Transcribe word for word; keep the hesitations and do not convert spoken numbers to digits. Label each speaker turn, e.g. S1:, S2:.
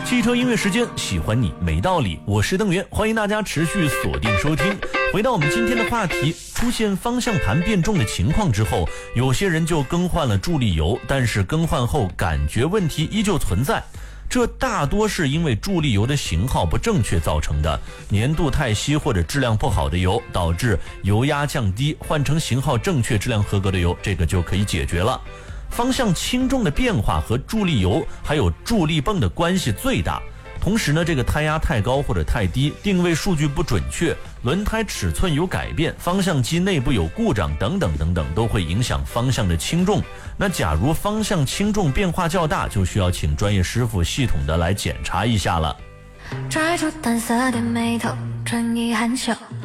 S1: 汽车音乐时间，喜欢你没道理，我是邓源，欢迎大家持续锁定收听。回到我们今天的话题，出现方向盘变重的情况之后，有些人就更换了助力油，但是更换后感觉问题依旧存在。这大多是因为助力油的型号不正确造成的，粘度太稀或者质量不好的油，导致油压降低，换成型号正确、质量合格的油，这个就可以解决了。方向轻重的变化和助力油还有助力泵的关系最大。同时呢，这个胎压太高或者太低，定位数据不准确，轮胎尺寸有改变，方向机内部有故障等等等等，都会影响方向的轻重。那假如方向轻重变化较大，就需要请专业师傅系统的来检查一下了。
S2: 拽住淡色的眉头，春意含羞，